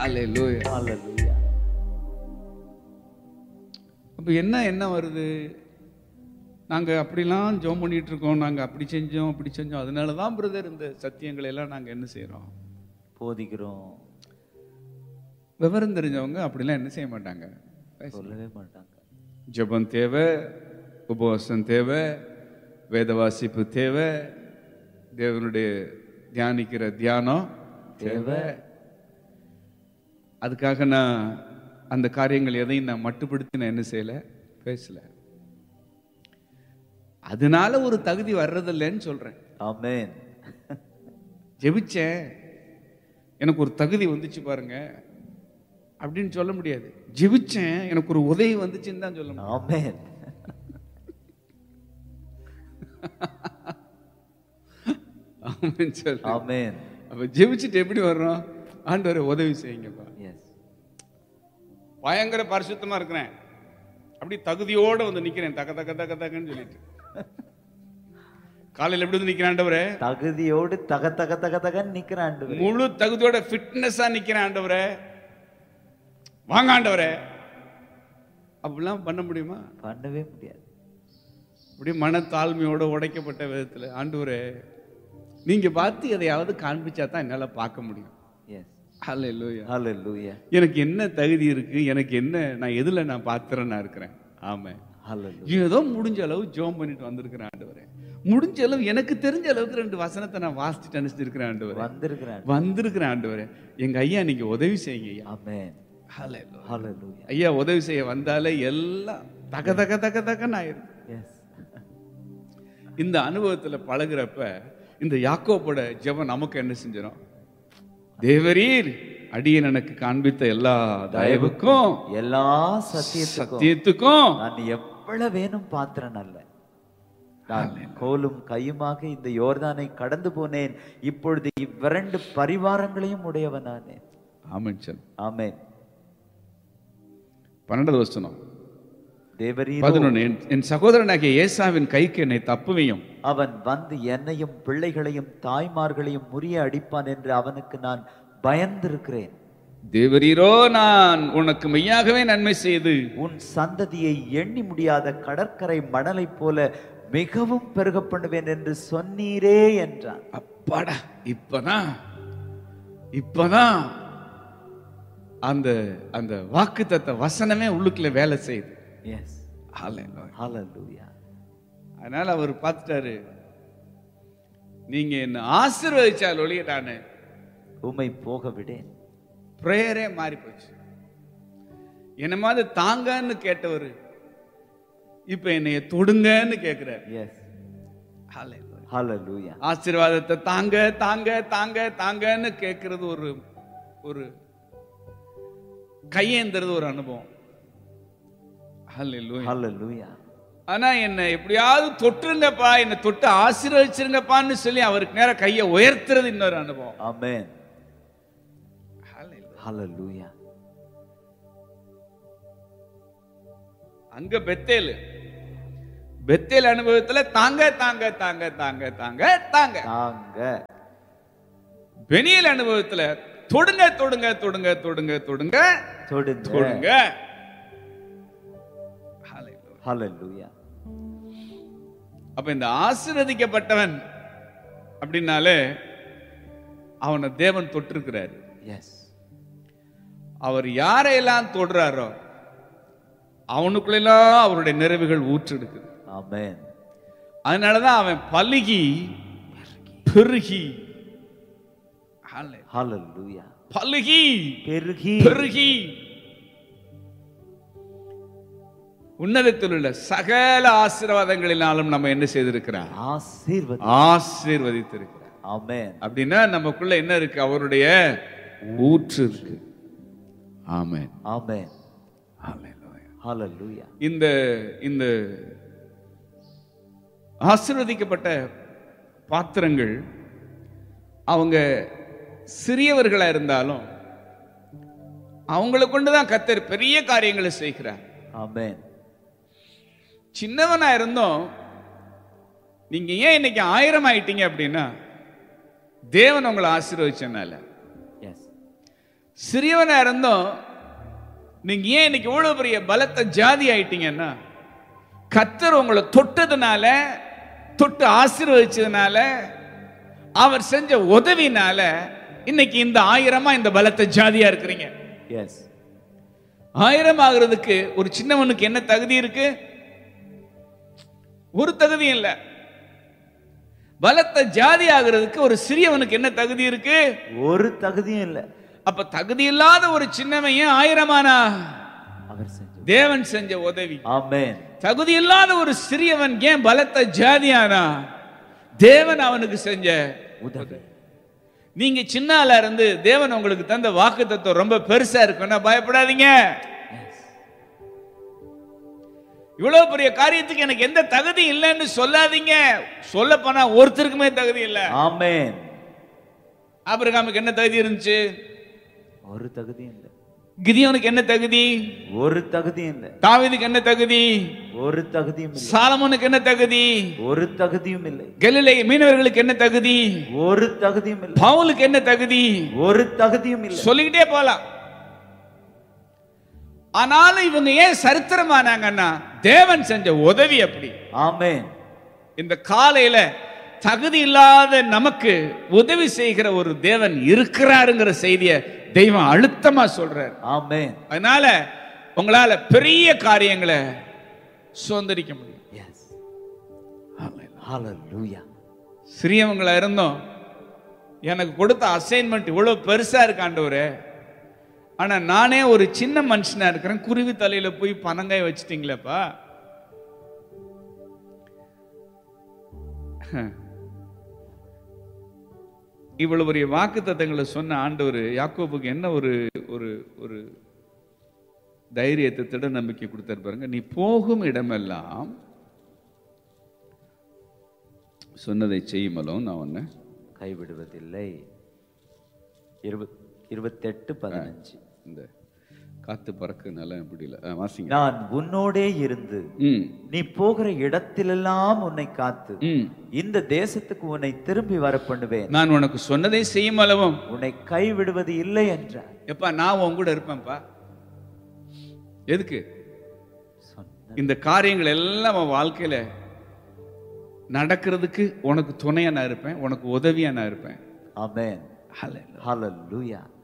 ஹல்லேலூயா. ஹalleluya. அப்ப என்ன வருது? நாங்க அப்படிலாம் ஜெபம் பண்ணிட்டு இருக்கோம், நாங்க அப்படி செஞ்சோம், அதனால தான் பிரதர் இந்த சத்தியங்களை எல்லாம் நாங்க என்ன செய்றோம், போதிக்கிறோம். விவரம் தெரிஞ்சவங்க அப்படிலாம் என்ன செய்ய மாட்டாங்க, சொல்லவே மாட்டாங்க. ஜெபம் தேவை, உபவாசம் தேவை, வேத வாசிப்பு தேவை, தேவனுடைய தியானிக்கிற தியானம் தேவை. அதுக்காக நான் அந்த காரியங்கள் எதையும் நான் மட்டுப்படுத்தி நான் என்ன செய்யல, பேசல. அதனால ஒரு தகுதி வர்றதில்லைன்னு சொல்றேன். ஆமென். ஜெபிச்சேன், எனக்கு ஒரு தகுதி வந்துச்சு பாருங்க அப்படின்னு சொல்ல முடியாது. ஜெபிச்சேன், எனக்கு ஒரு உதவி வந்துச்சுன்னு தான் சொல்ல முடியும். ஆமென். ஆமென் சொல்லு. ஆமென். அப்ப ஜெபிச்சுட்டு எப்படி வர்றோம்? ஆண்டவரே உதவி செய்யுங்கப்பா. எஸ். பயங்கர பரிசுத்தமா இருக்கிறேன், அப்படி தகுதியோட வந்து நிக்கிறேன், தக்க தக்க தக்க தக்கன்னு சொல்லிட்டு. காலையில் எப்படி வந்து நிக்கிறேன் ஆண்டவரே? தகுதியோடு தக தக தக தகன்னு நிக்கிறான் ஆண்டவரே. முழு தகுதியோட ஃபிட்னஸா நிக்கிறேன் ஆண்டவரே, வாங்க ஆண்டவரே. அப்படிலாம் பண்ண முடியுமா? பண்ணவே முடியாது. அப்படி மனத்தாழ்மையோட உடைக்கப்பட்ட விதத்துல, ஆண்டவரே நீங்க பார்த்து எதையாவது காண்பிச்சா தான் என்னால பார்க்க முடியும். எஸ். ஹல்லேலூயா. ஹalleluya. எனக்கு என்ன தகுதி இருக்கு, எனக்கு என்ன, நான் எதுல நான் பாத்திரனா இருக்கிறேன். ஆமென். ஹalleluya. ஏதோ முடிஞ்ச அளவு ஜெபம் பண்ணிட்டு வந்திருக்கிறேன் ஆண்டவரே. முடிஞ்ச அளவு எனக்கு தெரிஞ்ச அளவுக்கு 2 வசனத்தை நான் வாசிச்சுட்டு அனுப்பிச்சிருக்கிறேன் ஆண்டவரே. வந்திருக்கிறேன் ஆண்டவரே. எங்க ஐயா நீங்க உதவி செய்யுங்க ஐயா. ஆமென். ஹல்லேலூயா. ஹalleluya. ஐயா உதவி செய்ய வந்தாலே எல்லாம் தக தக தக தகன்னு ஆயிரும். எஸ். இந்த அனுபவத்துல பழகுறப்ப இந்த யாக்கோபோட ஜெபம் நமக்கு என்ன செஞ்சிடும்? தேவரீர் அடியேன் எனக்கு காண்பித்த எல்லா தயவுக்கும் எல்லா சத்தியத்துக்கும் நான் எவ்வளவு வேணும் பாத்திரன் அல்ல. நான் கோலும் கையுமாக இந்த யோர்தானை கடந்து போனேன், இப்பொழுது இவ்விரண்டு பரிவாரங்களையும் உடையவனானே. ஆமென் சொல். ஆமென். 12வது வசனம். தேவரீர் 11. என் சகோதரனாகிய ஏசாவின் கைக்கு என்னை தப்புவியும், அவன் வந்து என்னையும் பிள்ளைகளையும் தாய்மார்களையும் முறிய அடிப்பான் என்று அவனுக்கு நான் பயந்திருக்கிறேன். தேவரீரோ நான் உனக்கு மெய்யாகவே நன்மை செய்து உன் சந்ததியை எண்ணி முடியாத கடற்கரை மணலை போல மிகவும் பெருக பண்ணுவேன் என்று சொன்னீரே என்றான். அப்பாடா, இப்பதான் அந்த அந்த வாக்குத்தத்த வசனமே உள்ளுக்குள்ள வேலை செய்யுது. எஸ். ஹல்லேலூயா. ஹalleluya. அதனால அவர் பார்த்துட்டாரு, நீங்க என்ன ஆசீர்வதிச்சால் ஒழிய நானு உம்மை போக விடேன். பிரேயரே மாறி போச்சு. என்ன மாதிரி தாங்கன்னு கேட்டவர் இப்ப என்னைய தொடுங்கன்னு கேட்கிறார். எஸ். ஹல்லேலூயா. ஹalleluya. ஆசீர்வாதத்தை தாங்க தாங்க தாங்க தாங்கன்னு கேட்கறது ஒரு ஒரு கையேந்திரது ஒரு அனுபவம். ஹல்லேலூயா. ஹalleluya. ஆனா என்ன எப்படியாவது தொட்டுருங்கப்பா, என்ன தொட்டு ஆசீர்வதிச்சிருங்கப்பான்னு சொல்லி அவருக்கு நேர கையை உயர்த்துறது இன்னொரு அனுபவம். ஆமென். ஹல்லேலூயா. ஹalleluya. அங்க பெத்தேல் அனுபவத்துல தாங்க தாங்க தாங்க தாங்க தாங்க தாங்க தாங்க. பெனியல் அனுபவத்துல தொடுங்க தொடுங்க தொடுங்க தொடுங்க தொடுங்க தொடுங்க. தொடுங்க. ஹalleluya. அப்ப இந்த ஆசீர்வதிக்கப்பட்டவன் அப்படின்னாலே அவனை தேவன் தொட்டிருக்கிறார். எஸ். அவர் யாரையெல்லாம் தொடுறாரோ அவனுக்குள்ளெல்லாம் அவருடைய நிறைவுகள் ஊற்றெடுக்குது. ஆமென். அதனாலதான் அவன் பலுகி பெருகி, ஹalleluya. பலுகி பெருகி பெருகி உன்னதத்தில் உள்ள சகல ஆசீர்வாதங்களினாலும் நம்ம என்ன செய்திருக்கிறார்? ஆசீர்வதித்திருக்கிறார். ஆமென். அப்படின்னா நமக்குள்ள என்ன இருக்கு? அவருடைய ஊற்று இருக்கு. ஆமென். ஆமென். ஹல்லேலூயா. ஹalleluya. இந்த இந்த ஆசீர்வதிக்கப்பட்ட பாத்திரங்கள் அவங்க சிறியவர்களா இருந்தாலும் அவங்களை கொண்டுதான் கர்த்தர் பெரிய காரியங்களை செய்கிறார். ஆமென். சின்னவனா இருந்தோம், நீங்க ஏன் இன்னைக்கு 1000 ஆயிட்டீங்க அப்படின்னா தேவன் உங்களை ஆசீர்வதிச்சனால. எஸ். சிறியவனா இருந்தோம். நீங்க ஏன் இன்னைக்கு இவ்வளவு பெரிய பலத்த ஜாதி ஆயிட்டீங்கன்னா, கர்த்தர் உங்களை தொட்டதுனால, தொட்டு ஆசீர்வதிச்சதுனால, அவர் செஞ்ச உதவினால இன்னைக்கு இந்த 1000 இந்த பலத்த ஜாதியா இருக்கிறீங்க. எஸ். 1000 ஆகிறதுக்கு ஒரு சின்னவனுக்கு என்ன தகுதி இருக்கு? ஒரு தகுதி இல்ல. பலத்த ஜாதி ஆகிறதுக்கு ஒரு சிறியவனுக்கு என்ன தகுதி இருக்கு? ஒரு தகுதியும் இல்ல. அப்ப தகுதி இல்லாத ஒரு சின்னவன் ஏன் 1000 அவர் செஞ்ச தேவன் செஞ்ச உதவி. ஆமென். தகுதி இல்லாத ஒரு சிறியவன் ஏன் பலத்த ஜாதியானா? தேவன் அவனுக்கு செஞ்ச உதவி. நீங்க சின்ன ஆளா இருந்து தேவன் உங்களுக்கு தந்த வாக்குத்தத்தம் ரொம்ப பெருசா இருக்குன்னா பயப்படாதீங்க. இவ்வளவு பெரிய காரியத்துக்கு எனக்கு எந்த தகுதி இல்லைன்னு சொல்லாதீங்க. சொல்ல போனா ஒருத்தருக்குமே தகுதி இல்ல. ஆமென். ஆபிரகாமுக்கு என்ன தகுதி இருந்துச்சு? ஒரு தகுதி இல்ல. கிதியோனுக்கு என்ன தகுதி? ஒரு தகுதி இல்ல. தாவீதுக்கு என்ன தகுதி? ஒரு தகுதியும் இல்லை. சாலமோனுக்கு என்ன தகுதி? ஒரு தகுதியும் இல்லை. கலிலே மீனவர்களுக்கு என்ன தகுதி? ஒரு தகுதியும் இல்லை. பவுலுக்கு என்ன தகுதி? ஒரு தகுதியும் இல்லை. சொல்லிக்கிட்டே போலாம். ஆனாலும் இவங்க ஏன் சரித்திரமானாங்கன்னா தேவன் செஞ்ச உதவி அப்படி. ஆமென். இந்த காலையில தகுதி இல்லாத நமக்கு உதவி செய்கிற ஒரு தேவன் இருக்கிறாருங்கிற செய்தியை தெய்வம் அழுத்தமா சொல்றார். ஆமென். அதனால உங்களால பெரிய காரியங்களை சுதந்திரிக்க முடியும். எஸ். ஆமென். ஹalleluya. சிறியவங்களா இருந்தோம். எனக்கு கொடுத்த அசைன்மெண்ட் இவ்வளவு பெருசா இருக்கு ஆண்டவரே, ஆனா நானே ஒரு சின்ன மனுஷனா இருக்கிறேன், குருவி தலையில போய் பனங்காய் வச்சிட்டீங்களேப்பா. இவ்வளவு பெரிய வாக்குத்தத்தங்களை சொன்ன ஆண்டவர் யாக்கோபுக்கு என்ன ஒரு ஒரு ஒரு தைரியத்தை, திட நம்பிக்கை கொடுத்தாரு பாருங்க. நீ போகும் இடமெல்லாம் சொன்னதை செய்யுமலும் நான் உன்னை கைவிடுவதில்லை. 28:15. இந்த காத்து பறக்குனால முடியல, வாசிங்க. நான் உன்னோடே இருந்து நீ போகிற இடத்திலெல்லாம் உன்னை காத்து இந்த தேசத்துக்கு உன்னை திரும்பி வர பண்ணுவேன். நான் உனக்கு சொன்னதை செய்யும் அளவும் உன்னை கைவிடுவது இல்லை என்றார். எப்பா நான் உன் கூட இருப்பேன்ப்பா. எதுக்கு? இந்த காரியங்கள் எல்லாம் உன் வாழ்க்கையில நடக்கிறதுக்கு உனக்கு துணையா நான் இருப்பேன், உனக்கு உதவியா நான் இருப்பேன். ஆமென். ஹalleluya.